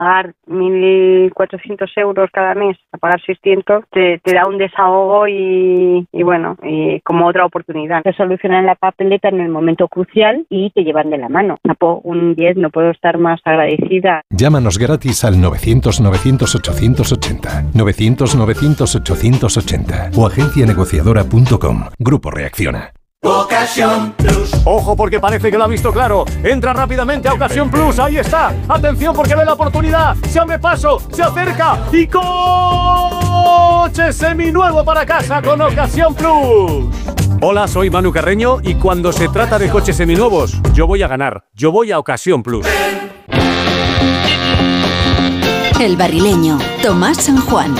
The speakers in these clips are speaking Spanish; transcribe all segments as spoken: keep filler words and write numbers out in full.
pagar mil cuatrocientos euros cada mes a pagar seiscientos te, te da un desahogo y, y bueno, y como otra oportunidad. Te solucionan la papeleta en el momento crucial y te llevan de la mano. Un diez, no puedo estar más agradecida. Llámanos gratis al novecientos novecientos ochocientos ochenta, novecientos novecientos ochocientos ochenta o agencia negociadora punto com. Grupo Reacciona. Ocasión Plus. Ojo, porque parece que lo ha visto claro. Entra rápidamente a Ocasión Plus. Ahí está. Atención, porque ve la oportunidad. Se abre paso, se acerca y coche seminuevo para casa con Ocasión Plus. Hola, soy Manu Carreño y cuando se trata de coches seminuevos, yo voy a ganar. Yo voy a Ocasión Plus. El Barrileño, Tomás San Juan.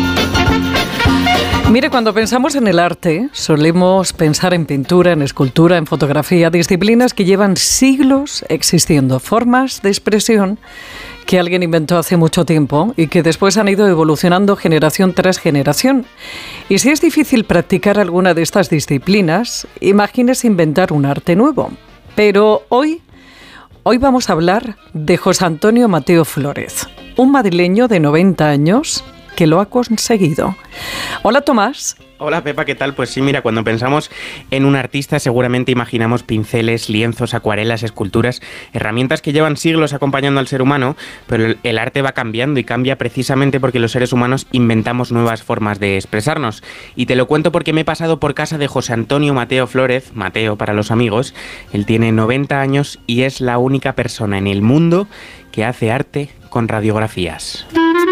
Mire, cuando pensamos en el arte, solemos pensar en pintura, en escultura, en fotografía, disciplinas que llevan siglos existiendo, formas de expresión que alguien inventó hace mucho tiempo y que después han ido evolucionando generación tras generación. Y si es difícil practicar alguna de estas disciplinas, imagínese inventar un arte nuevo. Pero hoy, hoy vamos a hablar de José Antonio Mateo Flórez, un madrileño de noventa años que lo ha conseguido. Hola, Tomás. Hola, Pepa, ¿qué tal? Pues sí, mira, cuando pensamos en un artista seguramente imaginamos pinceles, lienzos, acuarelas, esculturas, herramientas que llevan siglos acompañando al ser humano, pero el, el arte va cambiando y cambia precisamente porque los seres humanos inventamos nuevas formas de expresarnos. Y te lo cuento porque me he pasado por casa de José Antonio Mateo Flórez, Mateo para los amigos. Él tiene noventa años y es la única persona en el mundo que hace arte con radiografías.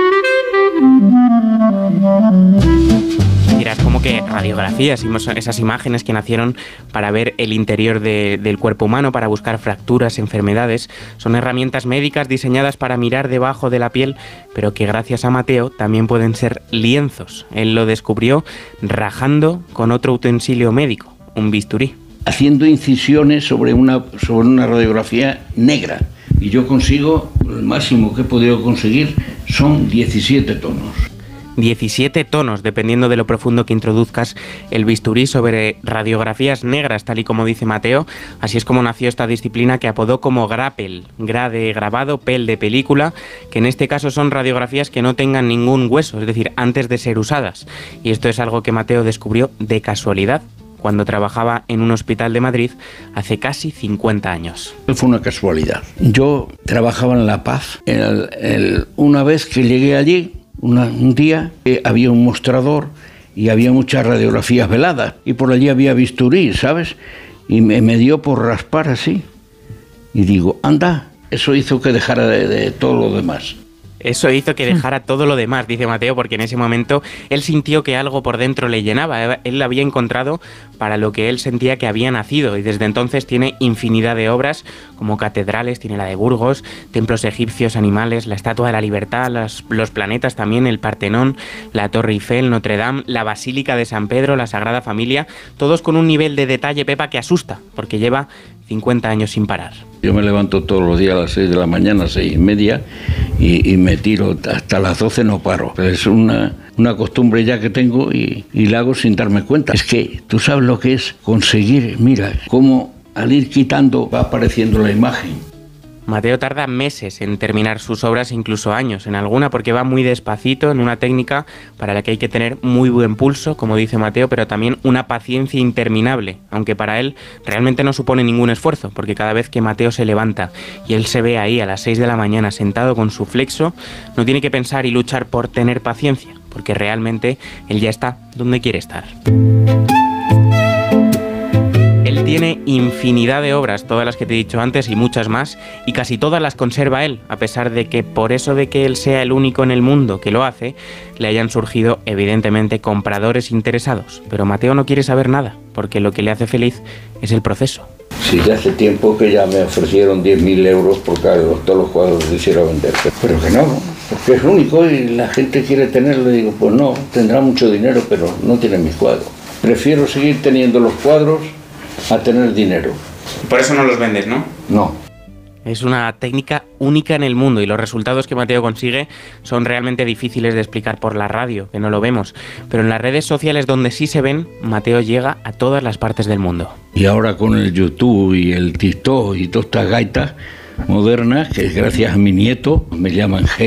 Dirás, ¿cómo que radiografías? Esas imágenes que nacieron para ver el interior de, del cuerpo humano, para buscar fracturas, enfermedades. Son herramientas médicas diseñadas para mirar debajo de la piel, pero que gracias a Mateo también pueden ser lienzos. Él lo descubrió rajando con otro utensilio médico, un bisturí. Haciendo incisiones sobre una, sobre una radiografía negra. Y yo consigo, el máximo que he podido conseguir son diecisiete tonos. diecisiete tonos, dependiendo de lo profundo que introduzcas el bisturí sobre radiografías negras, tal y como dice Mateo. Así es como nació esta disciplina que apodó como grapel, gra de grabado, pel de película, que en este caso son radiografías que no tengan ningún hueso, es decir, antes de ser usadas. Y esto es algo que Mateo descubrió de casualidad, cuando trabajaba en un hospital de Madrid hace casi cincuenta años. Fue una casualidad. Yo trabajaba en La Paz. El, el, una vez que llegué allí, una, un día, eh, había un mostrador y había muchas radiografías veladas. Y por allí había bisturí, ¿sabes? Y me, me dio por raspar así. Y digo, anda, eso hizo que dejara de, de todo lo demás. Eso hizo que dejara todo lo demás, dice Mateo, porque en ese momento él sintió que algo por dentro le llenaba. Él lo había encontrado para lo que él sentía que había nacido y desde entonces tiene infinidad de obras como catedrales, tiene la de Burgos, templos egipcios, animales, la Estatua de la Libertad, los, los planetas también, el Partenón, la Torre Eiffel, Notre Dame, la Basílica de San Pedro, la Sagrada Familia, todos con un nivel de detalle, Pepa, que asusta, porque lleva cincuenta años sin parar. Yo me levanto todos los días a las seis de la mañana, seis y media, y, y me tiro hasta las doce, no paro. Es una, una costumbre ya que tengo y, y la hago sin darme cuenta. Es que tú sabes lo que es conseguir, mira, cómo al ir quitando va apareciendo la imagen. Mateo tarda meses en terminar sus obras, incluso años en alguna, porque va muy despacito, en una técnica para la que hay que tener muy buen pulso, como dice Mateo, pero también una paciencia interminable, aunque para él realmente no supone ningún esfuerzo, porque cada vez que Mateo se levanta y él se ve ahí a las seis de la mañana sentado con su flexo, no tiene que pensar y luchar por tener paciencia, porque realmente él ya está donde quiere estar. Él tiene infinidad de obras, todas las que te he dicho antes y muchas más, y casi todas las conserva él, a pesar de que por eso de que él sea el único en el mundo que lo hace, le hayan surgido evidentemente compradores interesados. Pero Mateo no quiere saber nada, porque lo que le hace feliz es el proceso. Sí, ya hace tiempo que ya me ofrecieron diez mil euros por cada los, todos los cuadros que quisiera vender, pero que no, porque es único y la gente quiere tenerlo. Y digo, pues no, tendrá mucho dinero, pero no tiene mis cuadros. Prefiero seguir teniendo los cuadros a tener dinero. Por eso no los vendes, ¿no? No. Es una técnica única en el mundo y los resultados que Mateo consigue son realmente difíciles de explicar por la radio, que no lo vemos. Pero en las redes sociales donde sí se ven, Mateo llega a todas las partes del mundo. Y ahora con el YouTube y el TikTok y todas estas gaitas modernas, que gracias a mi nieto me llaman G.